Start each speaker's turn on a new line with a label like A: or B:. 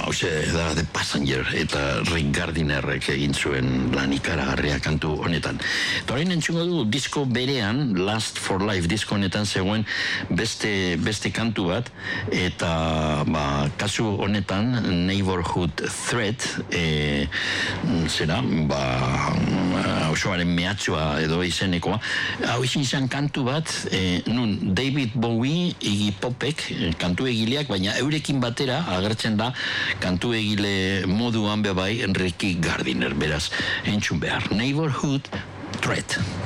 A: hause da The Passenger eta Rick Gardinerrek egin zuen lan ikaragarria kantu honetan. Eta orain entzungo du disko berean, Last for Life disko honetan zegoen beste kantu bat, eta kasu honetan Neighborhood Threat zera, osoaren mehatxua edo izenekoa, hau izan kantu bat, nun David Bowie, Iggy Popek, kantu egileak, baina eurekin batera agertzen da kantu egile moduan bebai Ricky Gardiner, beraz, entzun behar. Neighborhood Threat.